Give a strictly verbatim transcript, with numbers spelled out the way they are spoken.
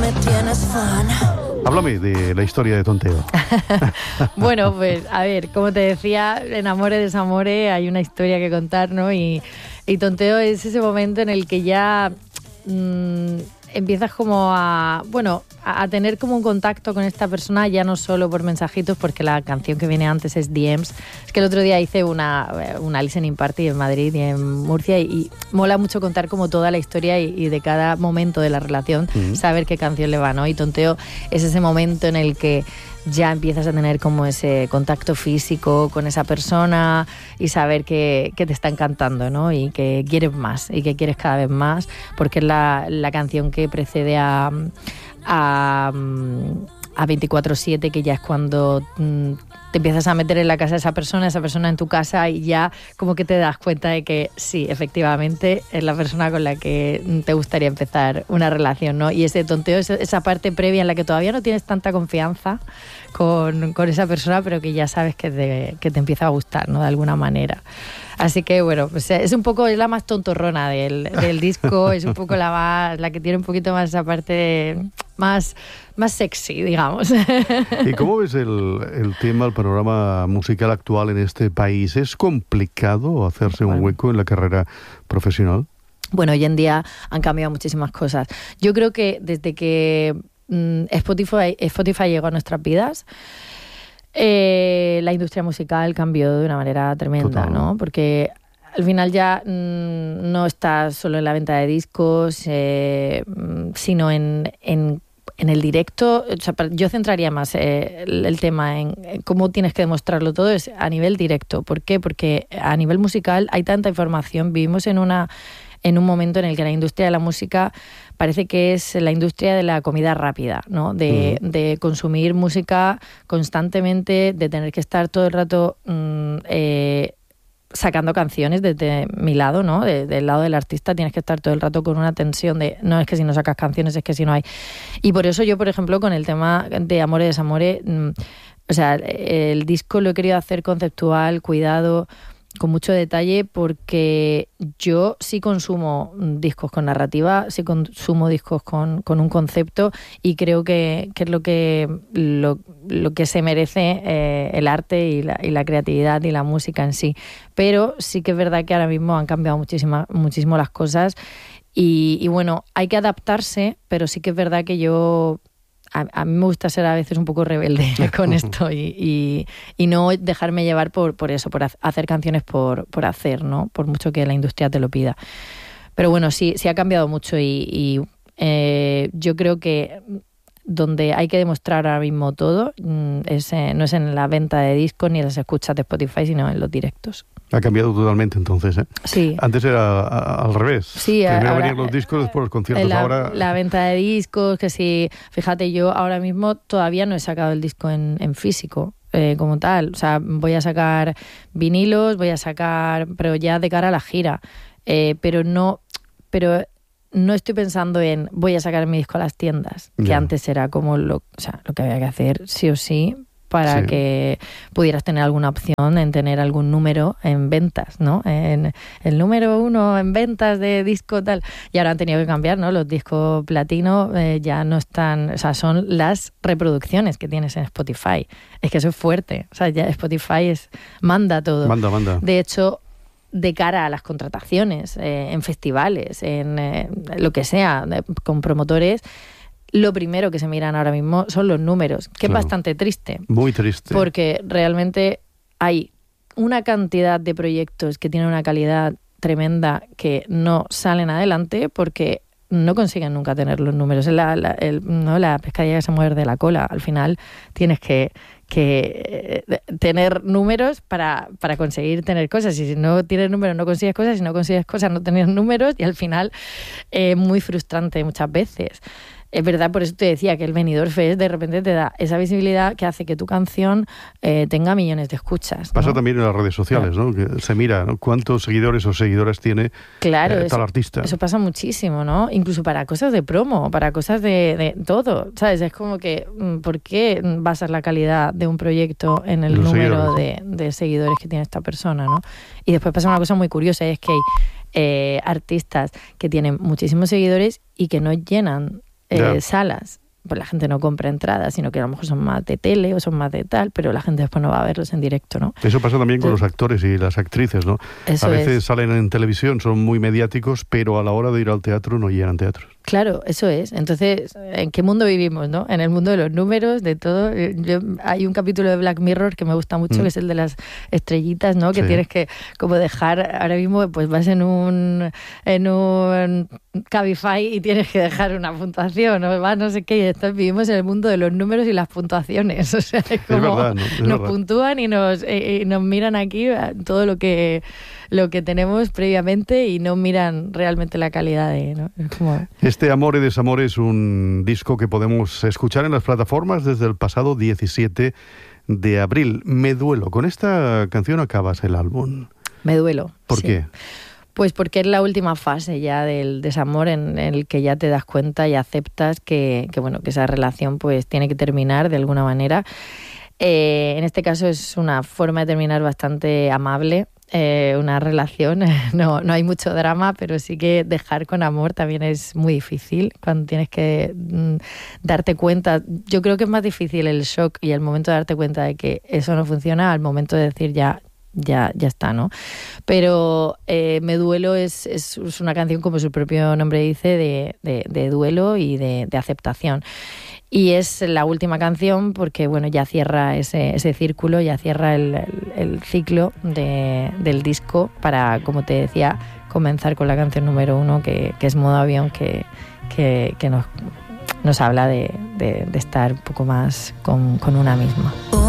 me tienes fan. Háblame de la historia de Tonteo. Bueno, pues a ver, como te decía, en Amore Desamore hay una historia que contar, ¿no? Y, y Tonteo es ese momento en el que ya mmm, empiezas como a, bueno, a, a tener como un contacto con esta persona, ya no solo por mensajitos, porque la canción que viene antes es D Ms. Es que el otro día hice una, una listening party en Madrid y en Murcia y, y mola mucho contar como toda la historia y, y de cada momento de la relación, uh-huh. saber qué canción le va, ¿no? Y Tonteo es ese momento en el que ya empiezas a tener como ese contacto físico con esa persona y saber que, que te está encantando, ¿no? Y que quieres más y que quieres cada vez más, porque es la, la canción que precede a, a, a veinticuatro siete, que ya es cuando mm, te empiezas a meter en la casa de esa persona, esa persona en tu casa, y ya como que te das cuenta de que sí, efectivamente es la persona con la que te gustaría empezar una relación, ¿no? Y ese tonteo, esa parte previa en la que todavía no tienes tanta confianza con, con esa persona, pero que ya sabes que te, que te empieza a gustar, ¿no? De alguna manera. Así que bueno, pues es un poco, es la más tontorrona del, del disco, es un poco la más, la que tiene un poquito más esa parte de, más, más sexy, digamos. ¿Y cómo ves el, el tema, el panorama musical actual en este país? ¿Es complicado hacerse un hueco en la carrera profesional? Bueno, hoy en día han cambiado muchísimas cosas. Yo creo que desde que mmm, Spotify, Spotify llegó a nuestras vidas, Eh, la industria musical cambió de una manera tremenda, Total. ¿no? Porque al final ya mmm, no está solo en la venta de discos, eh, sino en, en, en el directo. O sea, yo centraría más eh, el, el tema en, en cómo tienes que demostrarlo todo es a nivel directo. ¿Por qué? Porque a nivel musical hay tanta información. Vivimos en una en un momento en el que la industria de la música parece que es la industria de la comida rápida, ¿no? De, uh-huh. de consumir música constantemente, de tener que estar todo el rato mmm, eh, sacando canciones desde mi lado, ¿no? De, del lado del artista tienes que estar todo el rato con una tensión de no es que si no sacas canciones, es que si no hay. Y por eso yo, por ejemplo, con el tema de Amore Desamore, mmm, o sea, el disco lo he querido hacer conceptual, cuidado, con mucho detalle, porque yo sí consumo discos con narrativa, sí consumo discos con, con un concepto, y creo que, que es lo que lo, lo que se merece eh, el arte y la, y la creatividad y la música en sí. Pero sí que es verdad que ahora mismo han cambiado muchísimo, muchísimo las cosas y, y bueno, hay que adaptarse, pero sí que es verdad que yo... A, a mí me gusta ser a veces un poco rebelde con esto y, y, y no dejarme llevar por, por eso, por hacer canciones por, por hacer, ¿no? Por mucho que la industria te lo pida. Pero bueno, sí, sí ha cambiado mucho y, y eh, yo creo que donde hay que demostrar ahora mismo todo es, eh, no es en la venta de discos ni en las escuchas de Spotify, sino en los directos. Ha cambiado totalmente entonces, ¿eh? Sí. Antes era a, a, al revés. Sí, Primero ahora, venían los discos, después los conciertos. La, ahora la venta de discos, que sí. Fíjate, yo ahora mismo todavía no he sacado el disco en, en físico, eh, como tal. O sea, voy a sacar vinilos, voy a sacar, pero ya de cara a la gira. Eh, pero no, pero no estoy pensando en voy a sacar mi disco a las tiendas, que yeah. antes era como lo, o sea, lo que había que hacer sí o sí, para sí. que pudieras tener alguna opción en tener algún número en ventas, ¿no? En el número uno en ventas de disco tal. Y ahora han tenido que cambiar, ¿no? Los discos platino eh, ya no están, o sea, son las reproducciones que tienes en Spotify. Es que eso es fuerte. O sea, ya Spotify es manda todo. Manda, manda. De hecho, de cara a las contrataciones, eh, en festivales, en eh, lo que sea, de, con promotores, lo primero que se miran ahora mismo son los números, que claro. es bastante triste. Muy triste. Porque realmente hay una cantidad de proyectos que tienen una calidad tremenda que no salen adelante porque no consiguen nunca tener los números. La, la, el, no, la pescadilla que se muerde de la cola. Al final tienes que, que eh, tener números para, para conseguir tener cosas. Y si no tienes números no consigues cosas. Si no consigues cosas no tienes números. Y al final es eh, muy frustrante muchas veces. Es verdad, por eso te decía que el Benidorm Fest de repente te da esa visibilidad que hace que tu canción eh, tenga millones de escuchas, ¿no? Pasa también en las redes sociales, claro. ¿no? Que se mira, ¿no? Cuántos seguidores o seguidoras tiene claro, eh, eso, tal artista. Eso pasa muchísimo, ¿no? Incluso para cosas de promo, para cosas de, de todo, ¿sabes? Es como que, ¿por qué basas la calidad de un proyecto en el Los número de, de seguidores que tiene esta persona, ¿no? Y después pasa una cosa muy curiosa, y es que hay eh, artistas que tienen muchísimos seguidores y que no llenan eh, yeah. salas. Pues la gente no compra entradas, sino que a lo mejor son más de tele o son más de tal, pero la gente después no va a verlos en directo, ¿no? Eso pasa también con Entonces, los actores y las actrices, ¿no? Eso a veces es. salen en televisión, son muy mediáticos, pero a la hora de ir al teatro no llenan teatros. Claro, eso es. Entonces, ¿en qué mundo vivimos, no? En el mundo de los números, de todo. Yo, hay un capítulo de Black Mirror que me gusta mucho, mm. que es el de las estrellitas, ¿no? Que sí. tienes que como dejar, ahora mismo pues vas en un en un Cabify y tienes que dejar una puntuación, o vas no sé qué, y entonces vivimos en el mundo de los números y las puntuaciones. O sea, es como es verdad, ¿no? Es nos verdad. puntúan y nos, eh, y nos miran aquí todo lo que lo que tenemos previamente y no miran realmente la calidad de, ¿no? Es como... Este Amor y Desamor es un disco que podemos escuchar en las plataformas desde el pasado diecisiete de abril. Me duelo. Con esta canción acabas el álbum. Me duelo. ¿Por sí. qué? Pues porque es la última fase ya del desamor en, en el que ya te das cuenta y aceptas que, que, bueno, que esa relación pues tiene que terminar de alguna manera. Eh, en este caso es una forma de terminar bastante amable. Eh, una relación, no, no hay mucho drama, pero sí que dejar con amor también es muy difícil cuando tienes que mm, darte cuenta. Yo creo que es más difícil el shock y el momento de darte cuenta de que eso no funciona al momento de decir ya ya ya está, ¿no? Pero eh, Me duelo es, es, es una canción, como su propio nombre dice, de, de, de duelo y de, de aceptación. Y es la última canción porque, bueno, ya cierra ese, ese círculo, ya cierra el, el, el ciclo de, del disco para, como te decía, comenzar con la canción número uno, que, que es Modo Avión, que, que, que nos, nos habla de, de, de estar un poco más con, con una misma.